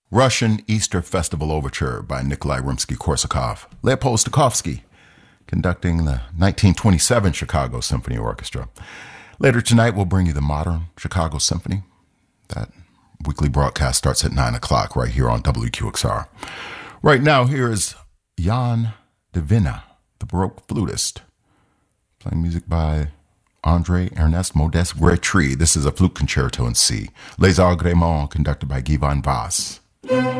Russian Easter Festival Overture by Nikolai Rimsky-Korsakov. Leopold Stokowski conducting the 1927 Chicago Symphony Orchestra. Later tonight, we'll bring you the modern Chicago Symphony. That weekly broadcast starts at 9 o'clock right here on WQXR. Right now, here is Jan Divina, the Baroque flutist, playing music by André Ernest Modeste Grétry. This is a flute concerto in C. Les Agréments, conducted by Guy van Vass.